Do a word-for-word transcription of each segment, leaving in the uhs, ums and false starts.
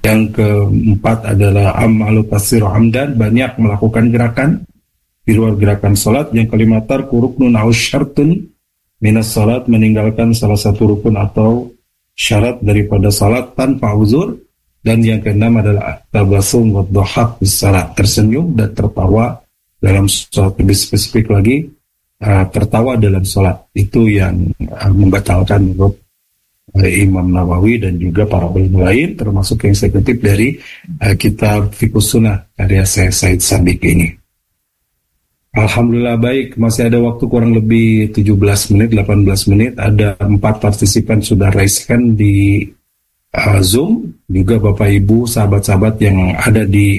Yang keempat adalah amalu tasiru amdan, banyak melakukan gerakan di luar gerakan salat. Yang kelima tarku ruknun aw syartun minas salat, meninggalkan salah satu rukun atau syarat daripada salat tanpa uzur. Dan yang keenam adalah tabassum wa dhahak bis salat, tersenyum dan tertawa dalam salat. Lebih spesifik lagi, uh, tertawa dalam salat itu yang uh, membatalkan menurut uh, Imam Nawawi dan juga para ulama lain, termasuk yang saya kutip dari uh, kitab Fiqhus Sunnah karya Syekh Said Sabiq ini. Alhamdulillah baik, masih ada waktu kurang lebih tujuh belas menit, delapan belas menit. Ada empat partisipan sudah raise hand di uh, Zoom, juga Bapak Ibu, sahabat-sahabat yang ada di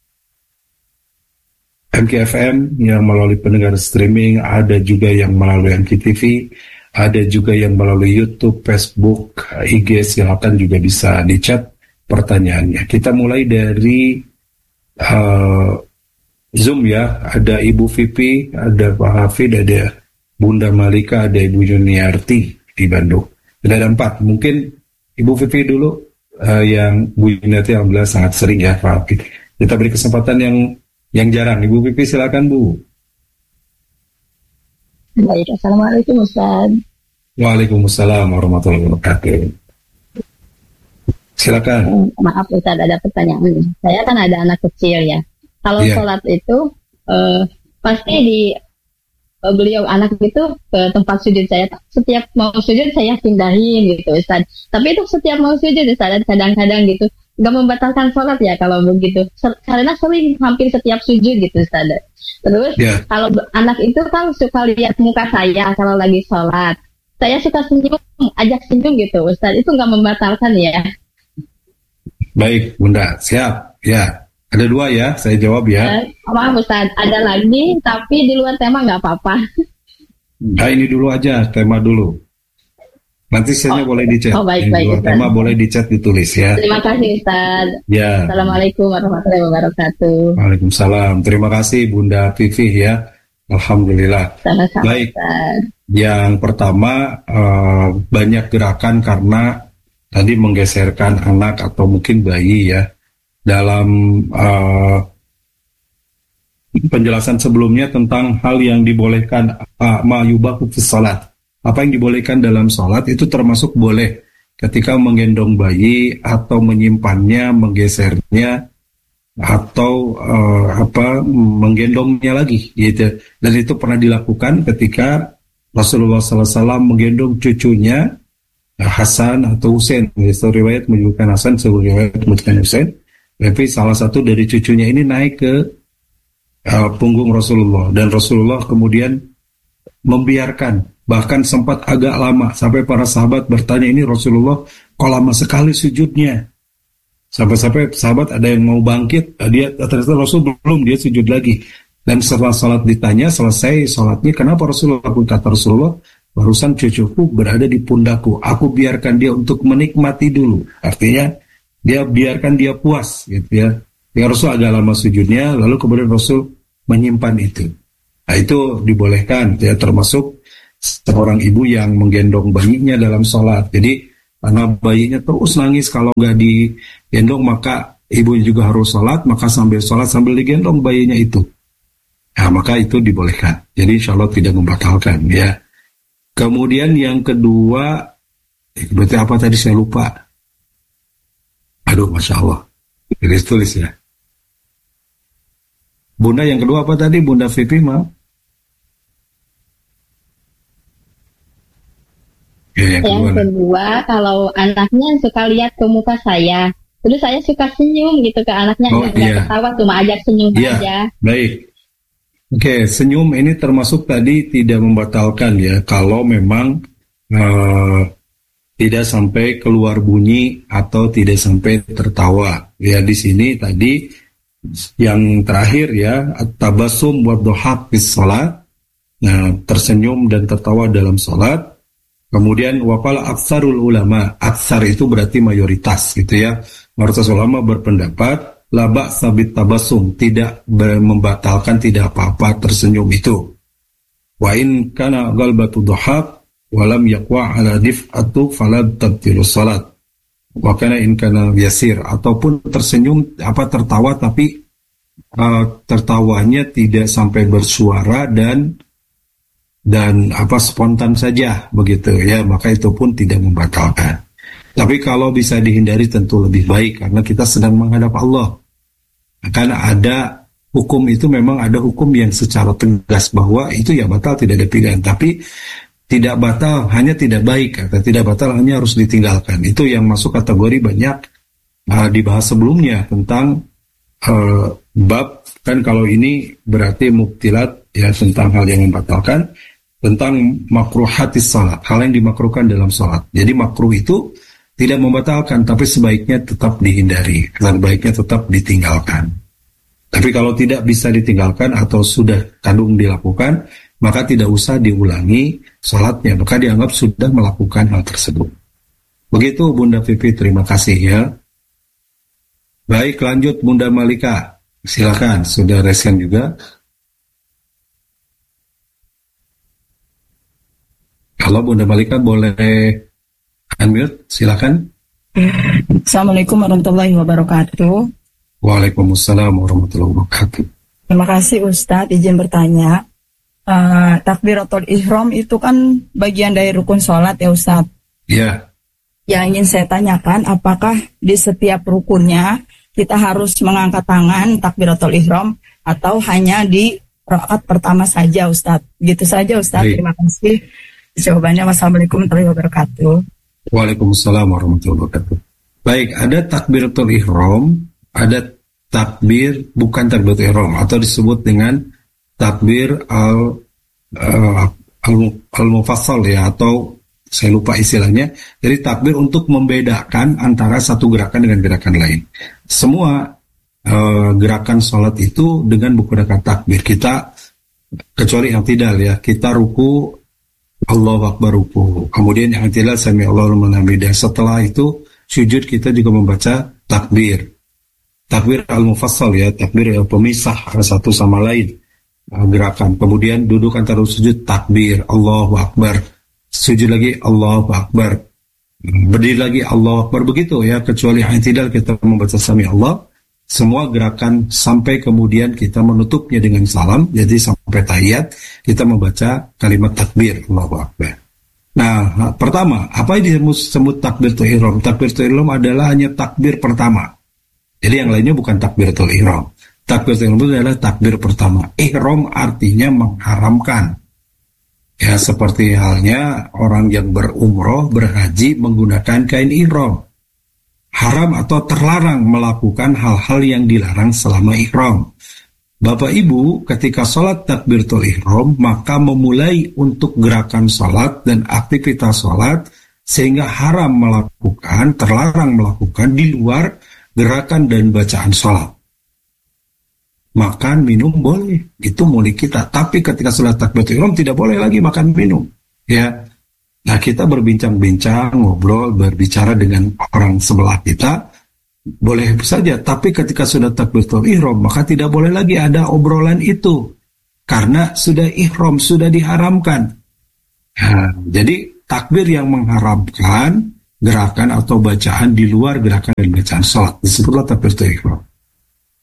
M K F M yang melalui pendengar streaming, ada juga yang melalui M K T V, ada juga yang melalui YouTube, Facebook, I G, silakan juga bisa di-chat pertanyaannya. Kita mulai dari uh, Zoom ya, ada Ibu Vivi, ada Pak Hafid, ada Bunda Malika, ada Ibu Yuniarti di Bandung. Sudah ada empat, mungkin Ibu Vivi dulu, uh, yang Bu Yuniarti alhamdulillah sangat sering ya Pak Hafid. Kita beri kesempatan yang yang jarang. Ibu Vivi silakan Bu. Baik, Assalamualaikum Ustaz. Waalaikumsalam warahmatullahi wabarakatuh. Silakan. Maaf Ustaz, ada pertanyaan. Saya kan ada anak kecil ya. Kalau yeah. sholat itu uh, pasti di uh, beliau anak itu ke tempat sujud saya. Setiap mau sujud saya pindahin gitu Ustaz. Tapi itu setiap mau sujud Ustaz, kadang-kadang gitu nggak membatalkan sholat ya kalau begitu. Karena sering hampir setiap sujud gitu Ustaz. Terus yeah. kalau anak itu kan suka lihat muka saya kalau lagi sholat. Saya suka senyum, ajak senyum gitu Ustaz. Itu nggak membatalkan ya? Baik Bunda, siap ya. Ada dua ya, saya jawab ya. Eh, maaf Ustaz, ada lagi, tapi di luar tema nggak apa-apa. Nah ini dulu aja, tema dulu. Nanti sisanya oh, boleh dicat. Oh, baik, Yang baik, di luar Ustaz. tema boleh dicat, ditulis ya. Terima kasih Ustaz. Ya. Assalamualaikum warahmatullahi wabarakatuh. Waalaikumsalam. Terima kasih Bunda Vivi ya. Alhamdulillah. Sama-sama, baik. Ustaz. Yang pertama, uh, banyak gerakan karena tadi menggeserkan anak atau mungkin bayi ya. Dalam uh, penjelasan sebelumnya tentang hal yang dibolehkan uh, ma'yubahu fis salat. Apa yang dibolehkan dalam salat itu termasuk boleh ketika menggendong bayi atau menyimpannya, menggesernya atau uh, apa menggendongnya lagi gitu. Dan itu pernah dilakukan ketika Rasulullah sallallahu alaihi wasallam menggendong cucunya Hasan atau Husain. Itu riwayat menyebutkan Hasan, sebuah riwayat menyebutkan Husain. Tapi salah satu dari cucunya ini naik ke uh, punggung Rasulullah, dan Rasulullah kemudian membiarkan, bahkan sempat agak lama sampai para sahabat bertanya, ini Rasulullah kok lama sekali sujudnya, sampai-sampai sahabat ada yang mau bangkit, dia ternyata Rasul belum, dia sujud lagi. Dan setelah salat ditanya, selesai salatnya, kenapa Rasulullah? Kata Rasulullah, barusan cucuku berada di pundakku, aku biarkan dia untuk menikmati dulu. Artinya dia biarkan dia puas gitu ya. Ya Rasul agak lama sujudnya, lalu kemudian Rasul menyimpan itu. Nah itu dibolehkan ya, termasuk seorang ibu yang menggendong bayinya dalam sholat. Jadi karena bayinya terus nangis, kalau nggak digendong maka ibunya juga harus sholat, maka sambil sholat sambil digendong bayinya itu. Nah maka itu dibolehkan. Jadi insya Allah tidak membatalkan ya. Kemudian yang kedua, berarti apa tadi saya lupa. Aduh, Masya Allah. Tulis-tulis ya. Bunda yang kedua apa tadi? Bunda Vivi, maaf. Ya, yang, yang kedua, kedua kalau anaknya suka lihat ke muka saya, terus saya suka senyum gitu ke anaknya, oh, nggak iya. ketawa, cuma ajak senyum iya. aja. Baik. Oke, senyum ini termasuk tadi tidak membatalkan ya, kalau memang uh, tidak sampai keluar bunyi atau tidak sampai tertawa. Ya di sini tadi yang terakhir ya, at-tabassum wa dhahak fis shalat. Nah, tersenyum dan tertawa dalam salat. Kemudian waqala aktsarul ulama, aktsar itu berarti mayoritas gitu ya. Mayoritas ulama berpendapat la ba'sa bit tabassum, tidak membatalkan, tidak apa-apa tersenyum itu. Wa in kana ghalbatu dhahak walam yaqwa ala dif'atu falad tabtilu salat. wa kana in kana yasir, ataupun tersenyum apa tertawa tapi uh, tertawanya tidak sampai bersuara dan dan apa spontan saja begitu ya, maka itu pun tidak membatalkan. Tapi kalau bisa dihindari tentu lebih baik karena kita sedang menghadap Allah. Karena ada hukum itu memang ada hukum yang secara tegas bahwa itu ya batal tidak ada pilihan, tapi tidak batal hanya tidak baik, kata tidak batal hanya harus ditinggalkan. Itu yang masuk kategori banyak uh, dibahas sebelumnya tentang uh, bab kan kalau ini berarti mubtilat ya tentang hal yang membatalkan, tentang makruhatis salat, hal yang dimakruhkan dalam salat. Jadi makruh itu tidak membatalkan tapi sebaiknya tetap dihindari dan baiknya tetap ditinggalkan. Tapi kalau tidak bisa ditinggalkan atau sudah kadung dilakukan, maka tidak usah diulangi sholatnya, maka dianggap sudah melakukan hal tersebut. Begitu Bunda Vivi, terima kasih ya. Baik, lanjut Bunda Malika, silakan, sudah resen juga. Kalau Bunda Malika boleh unmute, silakan. Assalamualaikum warahmatullahi wabarakatuh. Waalaikumsalam warahmatullahi wabarakatuh. Terima kasih Ustadz, izin bertanya. Uh, takbiratul ihram itu kan bagian dari rukun sholat ya Ustadz? Iya. Yang ingin saya tanyakan, apakah di setiap rukunnya kita harus mengangkat tangan takbiratul ihram atau hanya di rakaat pertama saja Ustadz? Gitu saja Ustadz. Baik. Terima kasih. Jawabannya wassalamualaikum warahmatullahi wabarakatuh. Waalaikumsalam warahmatullahi wabarakatuh. Baik, ada takbiratul ihram, ada takbir bukan takbiratul ihram atau disebut dengan takbir al uh, al, al mufassal ya, atau saya lupa istilahnya. Jadi takbir untuk membedakan antara satu gerakan dengan gerakan lain. Semua uh, gerakan sholat itu dengan menggunakan takbir kita, kecuali yang tidak ya, kita ruku Allahu Akbar ruku, kemudian yang tidak sami Allahu liman hamidah. Setelah itu sujud kita juga membaca takbir. Takbir al-mufassal ya, takbir yang pemisah satu sama lain gerakan. Kemudian duduk antara sujud takbir Allahu Akbar, sujud lagi Allahu Akbar, berdiri lagi Allahu Akbar, begitu ya, kecuali yang tidak kita membaca sami Allah. Semua gerakan sampai kemudian kita menutupnya dengan salam, jadi sampai tahiyat kita membaca kalimat takbir Allahu Akbar. Nah, pertama, apa yang disebut takbiratul ihram? Takbiratul ihram adalah hanya takbir pertama. Jadi yang lainnya bukan takbiratul ihram. Takbiratul ihram itu adalah takbir pertama. Ihram artinya mengharamkan. Ya, seperti halnya orang yang berumroh, berhaji menggunakan kain ihram. Haram atau terlarang melakukan hal-hal yang dilarang selama ihram. Bapak Ibu, ketika sholat takbiratul ihram, maka memulai untuk gerakan sholat dan aktivitas sholat, sehingga haram melakukan, terlarang melakukan di luar gerakan dan bacaan sholat. Makan, minum boleh, itu mulai kita. Tapi ketika sholat takbiratul ihram tidak boleh lagi makan, minum. Ya, nah kita berbincang-bincang, ngobrol, berbicara dengan orang sebelah kita, boleh saja. Tapi ketika sudah takbiratul ihram, maka tidak boleh lagi ada obrolan itu, karena sudah ihram, sudah diharamkan. Nah, jadi takbir yang mengharamkan gerakan atau bacaan di luar gerakan dan bacaan sholat disebutlah takbiratul ihram.